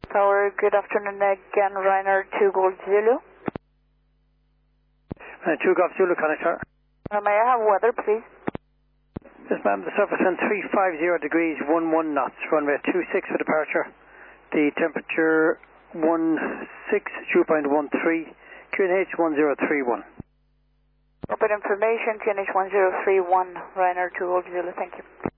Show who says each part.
Speaker 1: Tower. Good afternoon again, Ryanair 2 Golf Zulu.
Speaker 2: 2 Golf Zulu connector.
Speaker 1: May I have weather, please?
Speaker 2: Yes, ma'am. The surface wind 350 degrees, 11 knots. Runway 26 for departure. The temperature 16, dew point 13. QNH 1031.
Speaker 1: Open information, QNH 1031, Ryanair 2 Golf Zulu. Thank you.